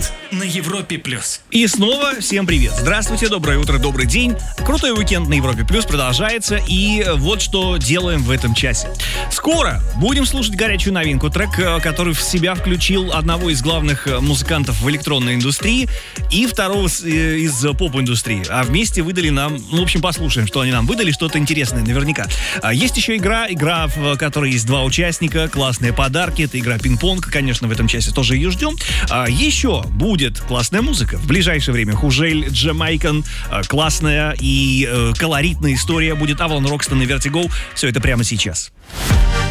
Уикенд на Европе плюс. И снова всем привет. Здравствуйте, доброе утро, добрый день. Крутой уикенд на Европе плюс продолжается. И вот что делаем в этом часе. Скоро будем слушать горячую новинку. Трек, который в себя включил одного из главных музыкантов в электронной индустрии и второго из поп-индустрии. А вместе выдали нам, в общем, послушаем, что они нам выдали, что-то интересное наверняка. Есть еще игра, в которой есть два участника, классные подарки. Это игра пинг-понг, конечно, в этом часе тоже ее ждем. Еще будет классная музыка. В ближайшее время Хужель, Джамайкан, классная и колоритная история будет Авалон Рокстон и Vertigo. Все это прямо сейчас.